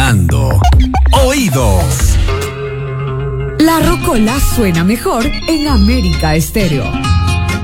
llamando. Oídos. La rocola suena mejor en América Estéreo.